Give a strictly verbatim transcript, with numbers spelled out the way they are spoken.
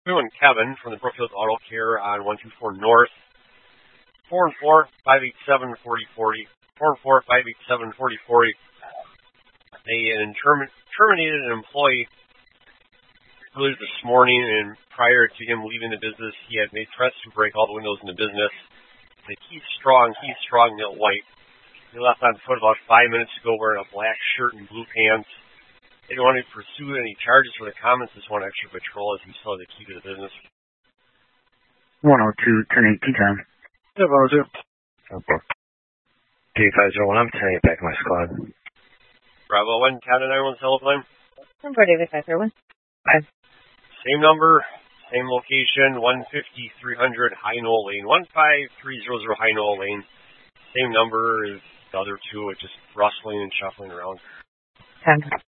Doing Kevin from the Brookfield Auto Care on one two four North. four and four, five eight seven, four zero four zero. four and four, five eight seven, four zero four zero. They term- terminated an employee earlier this morning, and prior to him leaving the business, he had made threats to break all the windows in the business. They keep strong, he's strong, Milt White. He left on foot about five minutes ago wearing a black shirt and blue pants. They don't want to pursue any charges for the comments. Just want extra patrol as he still has the key to the business. one oh two, ten eighteen time. Yeah, one oh two. Okay. T five zero one, I'm turning it back to my squad. Bravo one, Canada nine one telephone. Number David five zero one. Five. Same number, same location, one fifty, three hundred High Knoll Lane, one five three zero zero High Knoll Lane. Same number as the other two, it's just rustling and shuffling around. ten.